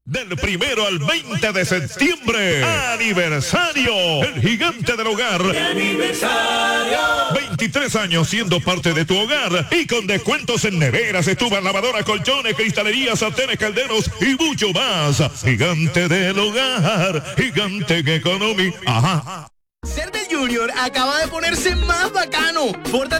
Del 1 al 20 de septiembre, aniversario, el gigante del hogar. ¡Aniversario! 23 años siendo parte de tu hogar y con descuentos en neveras, estufas, lavadoras, colchones, cristalerías, sartenes, calderos y mucho más. Gigante del hogar, gigante que economía. Ajá. Ser del Junior acaba de ponerse más bacano. Pórtate